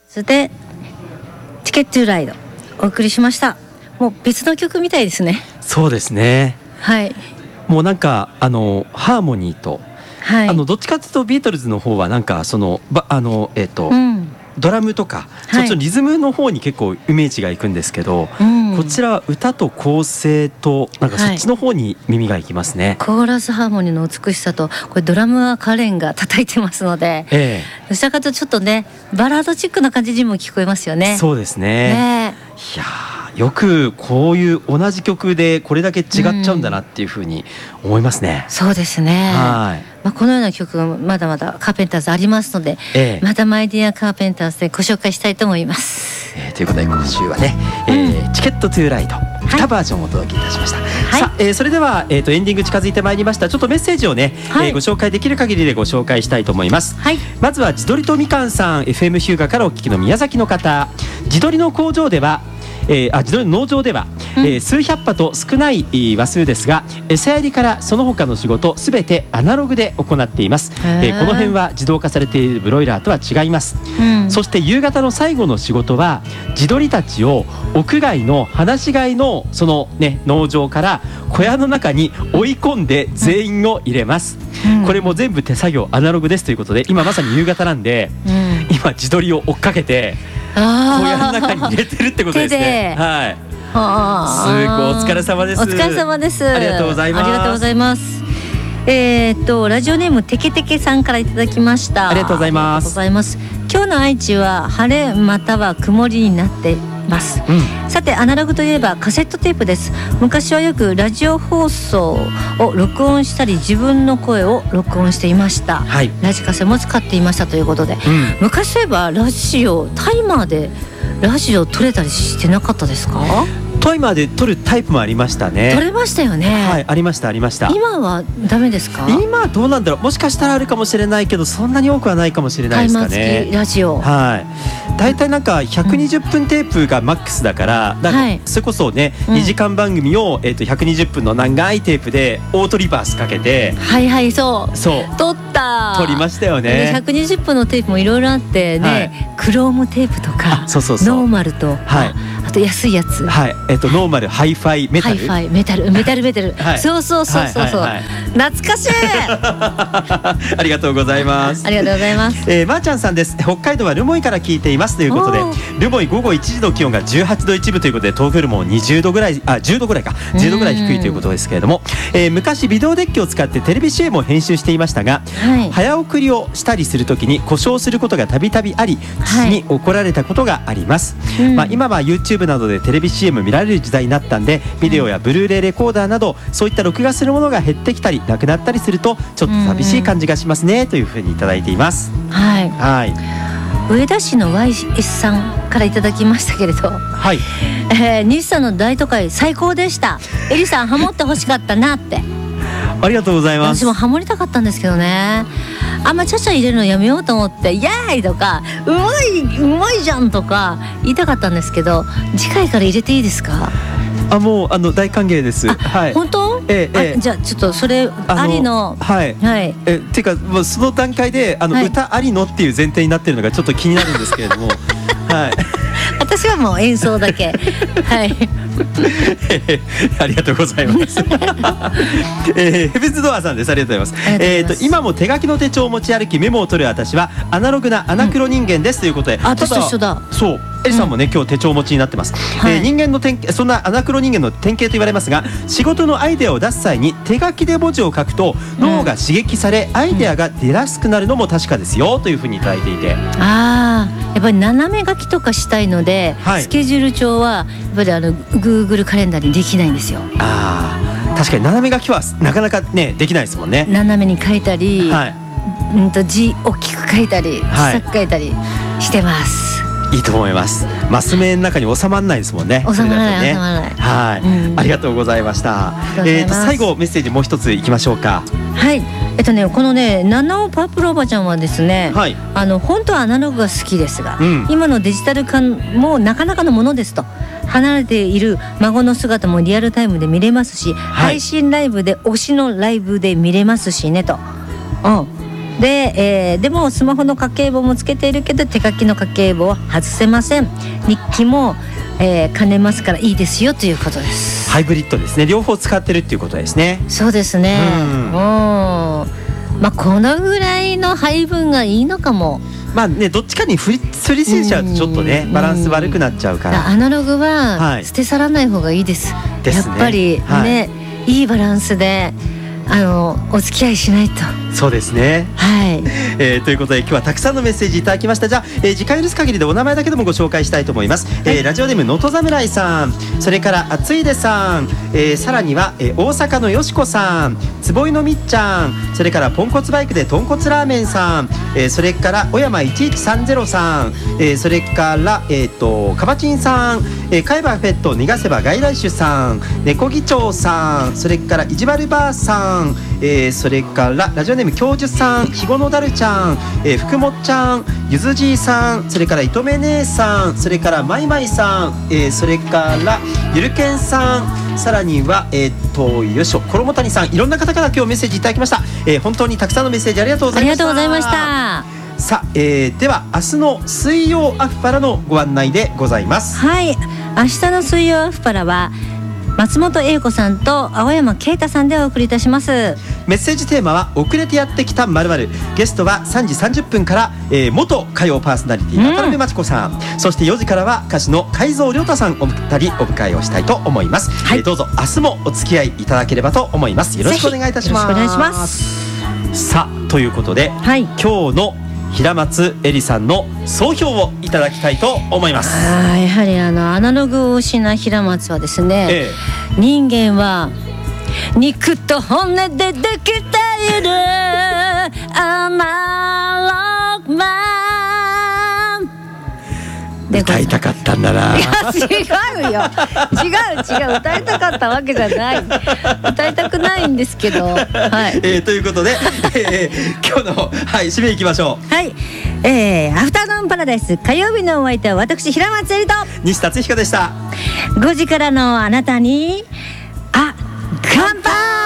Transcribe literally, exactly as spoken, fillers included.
それでチケットゥーライドお送りしました。もう別の曲みたいですね。 そうですね。 はい。 もうなんかあのハーモニーと、 はい、 あのどっちかというとビートルズの方はなんかそのばあのえっ、ー、と、うん、ドラムとか、はい、そっちのリズムの方に結構イメージがいくんですけど、うん、こちらは歌と構成となんかそっちの方に耳がいきますね、はい、 コーラスハーモニーの美しさと、これドラムはカレンが叩いてますので、ええ、どちらかというとちょっとねバラードチックな感じにも聞こえますよね。 そうですね、ね、いやよくこういう同じ曲でこれだけ違っちゃうんだなっていうふうに思いますね、 うん、そうですね、はい、まあ、このような曲まだまだカーペンターズありますので、ええ、またマイディアカーペンターズでご紹介したいと思います、 えー、ということで今週はね、うん、えー、チケットトゥーライドにバージョンをお届けいたしました、はい、さあ、えー、それでは、えー、とエンディング近づいてまいりました。ちょっとメッセージをね、はい、えー、ご紹介できる限りでご紹介したいと思います、はい、まずは地鶏とみかんさん エフエム 日向からお聞きの宮崎の方、地鶏の工場ではえー、あ地鶏の農場では、うん、えー、数百羽と少ない話数ですが、餌やりからその他の仕事すべてアナログで行っています、えー、この辺は自動化されているブロイラーとは違います、うん、そして夕方の最後の仕事は地鶏たちを屋外の放し飼いのその、ね、農場から小屋の中に追い込んで全員を入れます、うん、これも全部手作業アナログですということで、今まさに夕方なんで、うん、今地鶏を追っかけて小屋の中に入れてるってことですね。はい。すごいお疲れ様です。 お疲れ様です。 ありがとうございます。 ありがとうございます。えー、っとラジオネームてけてけさんからいただきました。 ありがとうございます。 ありがとうございます。今日の愛知は晴れまたは曇りになってます、うん、さてアナログといえばカセットテープです。昔はよくラジオ放送を録音したり自分の声を録音していました、はい、ラジカセも使っていましたということで、うん、昔といえばラジオタイマーでラジオ撮れたりしてなかったですか？ タイマーで撮るタイプもありましたね。 撮れましたよね。 はい、ありましたありました。 今はダメですか？ 今はどうなんだろう、もしかしたらあるかもしれないけどそんなに多くはないかもしれないですかね。 タイマー付きラジオ、 はい、だいたいなんかひゃくにじゅっぷんテープがマックスだから、うん、なんかそれこそね、はい、にじかん番組を、えー、とひゃくにじゅっぷんの長いテープでオートリバースかけて、はいはい、そうそう撮った撮りましたよね。 ひゃくにじゅっぷんのテープもいろいろあってね、はい、クロームテープとかそうそうそうノーマルと、はい、あと安いやつ、 はい、えっとノーマル、ハイファイ、メタル、 ハイファイ、メタル、メタルメタル、はい、そうそうそうそうそう、はいはいはい、懐かしいありがとうございます。 ありがとうございます。 えー、まーちゃんさんです。北海道は留萌から聞いていますということで、留萌午後いちじの気温がじゅうはちどいちぶということで、東京よりもにじゅうどぐらい、あじゅうどぐらいか、じゅうどぐらい低いということですけれども、えー、昔ビデオデッキを使ってテレビ シーエム を編集していましたが、はい、早送りをしたりするときに故障することがたびたびあり、父に怒られたことがあります、はい、まあ、今は YouTube などでテレビ シーエム 見られる時代になったんで、ビデオやブルーレイレコーダーなどそういった録画するものが減ってきたりなくなったりするとちょっと寂しい感じがしますね、というふうにいただいています。はい、はい、 上田市の ワイエス さんからいただきましたけれど、はい、えー、日産の大都会最高でした。エリさんハモってほしかったなってありがとうございます。 私もハモりたかったんですけどね、あんまちゃちゃ入れるのやめようと思って、イエーイとかうまいうまいじゃんとか言いたかったんですけど、次回から入れていいですか？ あ、もうあの大歓迎です。はい、 本当？ええ、あ、じゃあちょっとそれありの、 はいはい、えっていうかもうその段階であの、はい、歌ありのっていう前提になってるのがちょっと気になるんですけれどもはい、 私はもう演奏だけはいありがとうございます、えー、ヘブンズドアーさんです。ありがとうございます。えーと今も手書きの手帳を持ち歩きメモを取る私はアナログなアナクロ人間です、うん、ということで、 あ、私と一緒だ。 そうエリさんもね、うん、今日手帳をお持ちになってます、はい、えー、人間の典型、そんなアナクロ人間の典型と言われますが、仕事のアイデアを出す際に手書きで文字を書くと脳が刺激され、うん、アイデアが出やすくなるのも確かですよ、というふうにいただいていて、 あー、やっぱり斜め書きとかしたいので、はい、スケジュール帳はやっぱりあの Google カレンダーにできないんですよ。 あー、確かに斜め書きはなかなかねできないですもんね。 斜めに書いたり、はい、うんと字大きく書いたり、 はい、 小さく書いたりしてます。 いいと思います。マス目の中に収まらないですもんね。 収まらない、ね、収まらない。 はい、うん、ありがとうございました。えーと最後メッセージもう一ついきましょうか。 はい、えっとねこのね七尾パープルおばちゃんはですね、はい、あの本当はアナログが好きですが、うん、今のデジタル化もなかなかのものですと。離れている孫の姿もリアルタイムで見れますし、はい、配信ライブで推しのライブで見れますしねと。うん。 で、えー、でもスマホの家計簿もつけているけど手書きの家計簿は外せません。日記も、えー、兼ねますからいいですよということです。 ハイブリッドですね。両方使ってるっていうことですね。 そうですね。うん、まあこのぐらいの配分がいいのかも。 まあね、どっちかに振りすりすぎちゃうとちょっとねバランス悪くなっちゃうから、 アナログは捨て去らない方がいいです、はい、ですね、やっぱりね、はい、いいバランスであのお付き合いしないと。 そうですね、 はい、 えー、ということで今日はたくさんのメッセージいただきました。じゃあ、えー、時間許す限りでお名前だけでもご紹介したいと思います、はい、えー、ラジオネームのと侍さん、それからあついでさん、えー、さらには、えー、大阪のよしこさん、つぼいのみっちゃん、それからポンコツバイクでとんこつラーメンさん、えー、それから小山いちいちさんぜろさん、えー、それから、えー、とかばちんさん、えー、海馬ペット逃がせば外来種さん、猫議長さん、それからいじわるばあさん、えー、それからラジオネーム教授さん、ひごのだるちゃん、えー、ふくもっちゃん、ゆずじいさん、それからいとめ姉さん、それからまいまいさん、えー、それからゆるけんさん、さらにはえー、っとよいしょ衣谷さん、いろんな方から今日メッセージいただきました、えー、本当にたくさんのメッセージありがとうございました。 ありがとうございました。 さあ、えー、では明日の水曜アフパラのご案内でございます。 はい、明日の水曜アフパラは松本英子さんと青山啓太さんでお送りいたします。 メッセージテーマは遅れてやってきた〇〇、ゲストはさんじさんじゅっぷんから、えー、元歌謡パーソナリティ渡辺真知子さん、うん、そしてよじからは歌手の海蔵亮太さんお二人お迎えをしたいと思います、はい、えー、どうぞ明日もお付き合いいただければと思います。よろしくお願いいたします。 よろしくお願いします。 さあということで、はい、今日の平松絵里さんの総評をいただきたいと思います。 あ、やはりあのアナログを失う平松はですね、ええ、人間は肉と骨でできているアナログマンで歌いたかったんだな。 いや違うよ、違う違う、歌いたかったわけじゃない、歌いたくないんですけど、はい、 えー、ということで、えー、今日の、はい、締めいきましょう。はい、えー、アフタヌーンパラダイス火曜日のお相手は私平松絵里と西達彦でした。 ごじからのあなたにあ乾杯。